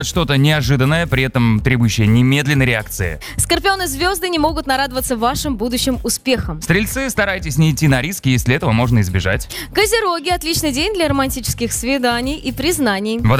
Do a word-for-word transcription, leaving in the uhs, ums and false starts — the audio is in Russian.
что-то неожиданное, при этом требующее немедленной реакции. Скорпионы, звезды не могут нарадоваться вашим будущим успехам. Стрельцы, старайтесь не идти на риски, если этого можно избежать. Козероги, отличный день для романтических свиданий и признаний. Водолеи.